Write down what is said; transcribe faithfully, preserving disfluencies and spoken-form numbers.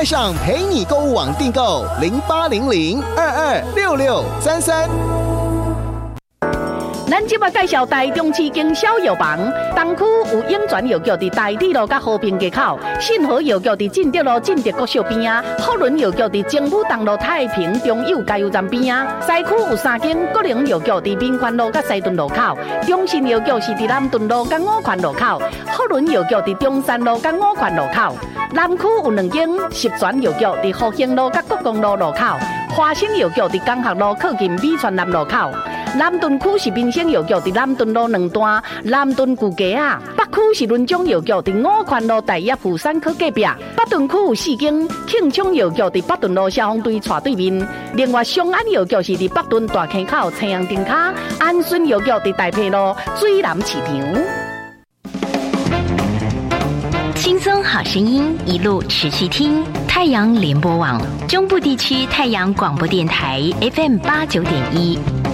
快上陪你购物网订购零八零零二二六六三三。 咱即马介绍台中市经销药房，东区有永泉药局伫大体路甲和平街口，信和药局伫进德路进德国小边啊，福伦药局伫政府东路太平中友加油站边啊，西区有三间国营药局伫民权路甲西屯路口，中信药局是伫南屯路甲五权路口，福伦药局伫中山路甲五权路口，南区有两间十全药局伫福兴路甲国公路路口，华兴药局伫江学路靠近美泉南路口。南屯区是民生药局伫南屯路两段南屯旧街啊，北区是伦中药局伫五权路大业富山科隔壁，北屯区有四间庆昌药局伫北屯路消防队斜对面，另外松安药局是伫北屯大坑口青阳灯卡，安顺药局伫大坪路水南市场。 轻松好声音一路持续听，太阳联播网中部地区太阳广播电台 F M 八九点一。